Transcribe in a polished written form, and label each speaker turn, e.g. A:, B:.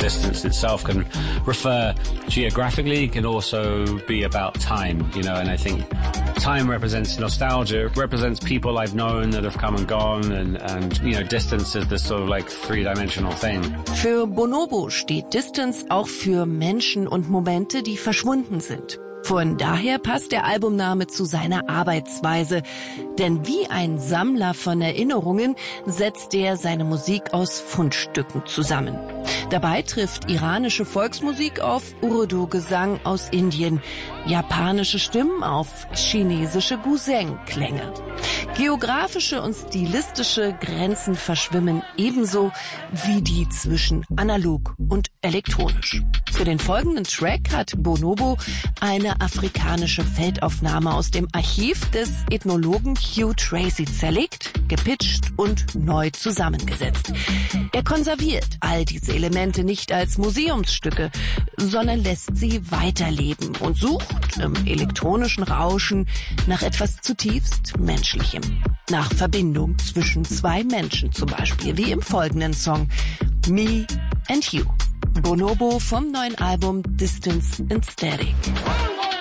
A: distance itself can refer geographically, can also be about time, you know, and I think time represents nostalgia, represents people I've known that have come and gone, and you know, distance is this sort of like three-dimensional thing.
B: Für Bonobo steht Distance auch für Menschen und Momente, die verschwunden sind. Von daher passt der Albumname zu seiner Arbeitsweise. Denn wie ein Sammler von Erinnerungen setzt er seine Musik aus Fundstücken zusammen. Dabei trifft iranische Volksmusik auf Urdu-Gesang aus Indien, japanische Stimmen auf chinesische Guzheng-Klänge. Geografische und stilistische Grenzen verschwimmen ebenso wie die zwischen analog und elektronisch. Für den folgenden Track hat Bonobo eine afrikanische Feldaufnahme aus dem Archiv des Ethnologen Hugh Tracy zerlegt, gepitcht und neu zusammengesetzt. Er konserviert all diese Elemente nicht als Museumsstücke, sondern lässt sie weiterleben und sucht im elektronischen Rauschen nach etwas zutiefst Menschlichem. Nach Verbindung zwischen zwei Menschen zum Beispiel, wie im folgenden Song Me and You. Bonobo vom neuen Album Distance and Static.